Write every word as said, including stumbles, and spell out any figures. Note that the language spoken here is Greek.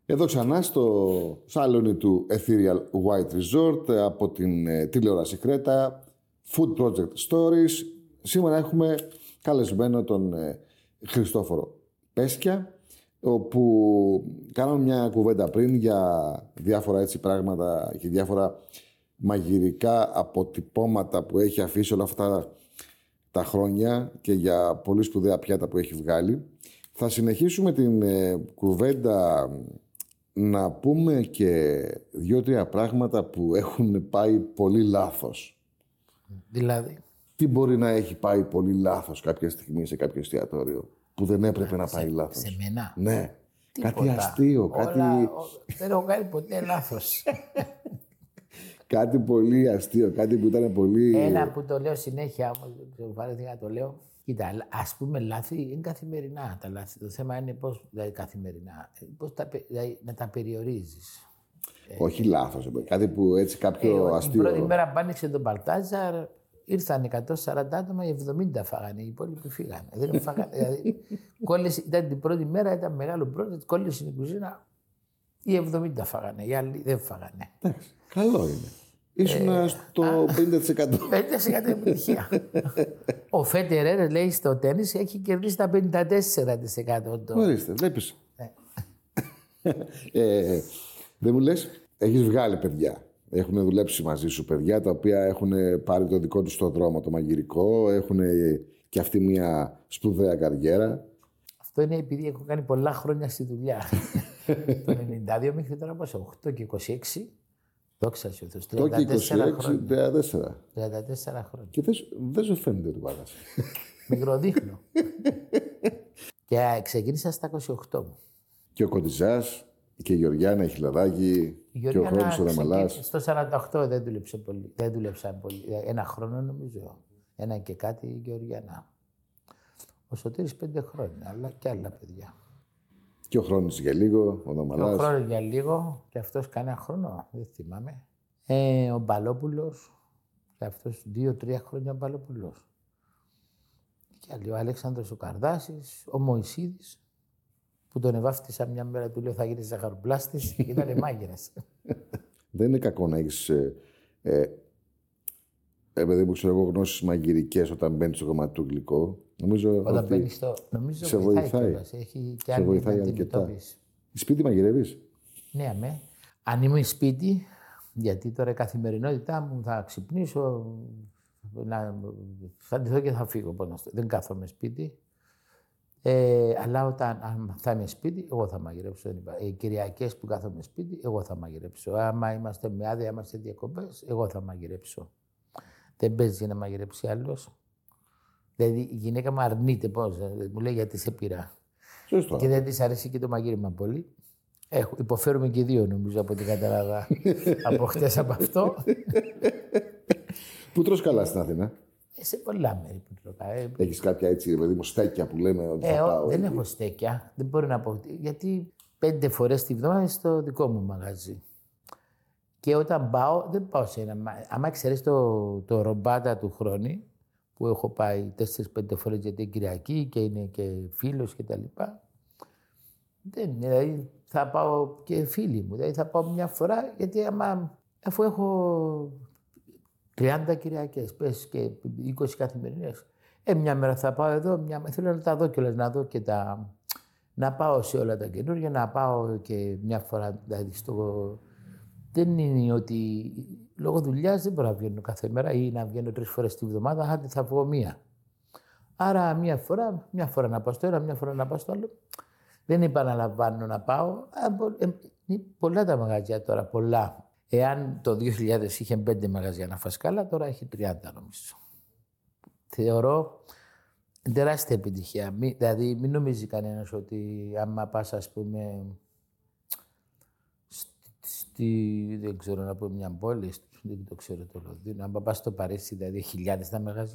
Εδώ ξανά στο σαλόνι του Ethereal White Resort από την ε, τηλεόραση Κρέτα, Food Project Stories. Σήμερα έχουμε καλεσμένο τον ε, Χριστόφορο Πέσκια, όπου κάναμε μια κουβέντα πριν για διάφορα έτσι πράγματα και διάφορα μαγειρικά αποτυπώματα που έχει αφήσει όλα αυτά τα χρόνια και για πολύ σπουδαία πιάτα που έχει βγάλει. Θα συνεχίσουμε την ε, κουβέντα να πούμε και δύο-τρία πράγματα που έχουν πάει πολύ λάθος. Δηλαδή. Τι μπορεί να έχει πάει πολύ λάθος κάποια στιγμή σε κάποιο εστιατόριο που δεν έπρεπε να, να πάει σε, λάθος. Σε μένα. Ναι. Τίποτα. Κάτι αστείο. Όλα, κάτι... ο, δεν έχω κάνει ποτέ λάθος. Κάτι πολύ αστείο. Κάτι που ήταν πολύ... Ένα που το λέω συνέχεια, όμως βαρέθηκα να το λέω. Κοίτα, ας πούμε λάθη είναι καθημερινά τα λάθη. Το θέμα είναι πώς, δηλαδή καθημερινά, πώς τα, δηλαδή, να τα περιορίζεις. Όχι ε, λάθος. Κάτι που έτσι κάποιο ε, αστείο... Την πρώτη μέρα που άνοιξε τον Μπαλτάζαρ, ήρθαν εκατόν σαράντα άτομα, οι εβδομήντα φάγανε, οι υπόλοιποι φύγανε. Δεν φάγανε, δηλαδή, κόλλησε, ήταν την πρώτη μέρα, ήταν μεγάλο project, κόλλησε στην κουζίνα, οι εβδομήντα φάγανε, οι άλλοι δεν φάγανε. Εντάξει, καλό είναι. Ήσουν ε, στο πενήντα τοις εκατό. πενήντα τοις εκατό επιτυχία. Ο Φέτερερ, λέει, στο τέννις έχει κερδίσει τα πενήντα τέσσερα τοις εκατό. Ορίστε, βλέπεις. ε, δεν μου λες, έχεις βγάλει παιδιά. Έχουν δουλέψει μαζί σου παιδιά τα οποία έχουν πάρει το δικό τους το δρόμο, το μαγειρικό, έχουν και αυτή μια σπουδαία καριέρα. Αυτό είναι επειδή έχω κάνει πολλά χρόνια στη δουλειά. Το ενενήντα δύο μέχρι τώρα πόσο, οκτώ και είκοσι έξι. Δόξα τω Θεώ, τριάντα τέσσερα χρόνια. τριάντα τέσσερα. τριάντα τέσσερα χρόνια. Και δεν σου φαίνεται ότι πάγας. Μικροδείχνω. Και ξεκίνησα στα είκοσι οκτώ μου. Και ο Κοντιζάς και η Γεωργιάνα, η Χιλαδάκη και ο Χρόνης ο Δαμαλάς. Στο σαράντα οκτώ δεν δούλεψε πολύ. Δεν δούλεψα πολύ. Ένα χρόνο νομίζω. Ένα και κάτι η Γεωργιάνα. Ο Σωτήρης πέντε χρόνια, αλλά και άλλα παιδιά. Και ο Χρόνης για λίγο, ο Δαμαλάς. Ο Χρόνης για λίγο, και αυτός κανένα χρόνο, δεν θυμάμαι. Ε, ο Μπαλόπουλος, και αυτός δύο-τρία χρόνια ο Μπαλόπουλος. Και άλλοι, ο Αλέξανδρος ο Καρδάσης, ο Μωυσίδης, που τον ευάφτισα μια μέρα, του λέω θα γίνεις ζαχαροπλάστης και ήταν μάγειρας. Δεν είναι κακό να έχεις, ε, ε, επειδή μου ξέρω εγώ, γνώσεις μαγειρικές όταν μπαίνεις στο κομμάτι του γλυκό. Νομίζω όταν ότι μπαίνεις στο... Νομίζω σε βοηθάει. βοηθάει. Έχει και σε βοηθάει αρκετά. Σπίτι μαγειρεύεις? Ναι, αμέ. Αν είμαι σπίτι, γιατί τώρα η καθημερινότητά μου θα ξυπνήσω, να... θα ντυθώ και θα φύγω. Δεν κάθομαι σπίτι. Ε, αλλά όταν θα είμαι σπίτι, εγώ θα μαγειρέψω. Οι Κυριακές που κάθομαι σπίτι, εγώ θα μαγειρέψω. Άμα είμαστε με άδεια, είμαστε διακοπές, εγώ θα μαγειρέψω. Δεν παίζει να μαγειρέψει άλλος. Δηλαδή η γυναίκα μου αρνείται πώς, μου λέει γιατί σε πειρά. Σωστό. Και δεν της αρέσει και το μαγείρεμα πολύ. Έχω, υποφέρουμε και δύο νομίζω από την κατάλαβα από χτες από αυτό. Πού τρως καλά στην Αθήνα? Σε πολλά μέρη που τρώω. Έχεις κάποια έτσι, παιδί μου, στέκια που λέμε ότι ε, θα πάω? Δεν έχω στέκια, δεν μπορώ να πω. Γιατί πέντε φορές τη βδομάδα είναι στο δικό μου μαγαζί. Και όταν πάω, δεν πάω σε ένα... Άμα ξέρεις το, το ρομπάτα του Χρόνη, που έχω πάει τέσσερις-πέντε φορές γιατί είναι Κυριακή και είναι και φίλος και τα λοιπά. Δεν, δηλαδή θα πάω και φίλοι μου. Δηλαδή θα πάω μια φορά γιατί άμα, αφού έχω τριάντα Κυριακές, πες και είκοσι καθημερινές. Ε, μια μέρα θα πάω εδώ, μια μέρα θέλω να τα δω κιόλας, να δω και τα... Να πάω σε όλα τα καινούργια, να πάω και μια φορά δηλαδή στο... Δεν είναι ότι λόγω δουλειάς δεν μπορώ να βγαίνω κάθε μέρα ή να βγαίνω τρεις φορές τη βδομάδα, άντε θα βγω μία. Άρα μία φορά, μια φορά να πάω στο ένα, μια φορά να πάω στο άλλο. Δεν επαναλαμβάνω να πάω. Είναι πολλά τα μαγαζιά τώρα, πολλά. Εάν το δύο χιλιάδες είχε πέντε μαγαζιά να φας καλά, τώρα έχει τριάντα νομίζω. Θεωρώ τεράστια επιτυχία. Δηλαδή μην νομίζει κανένας ότι άμα πας ας πούμε... Στη, δεν ξέρω να πω μια πόλη, δεν το ξέρω το Λονδίνο. Αν πας στο Παρίσι, δηλαδή χιλιάδες τα μαγαζιά.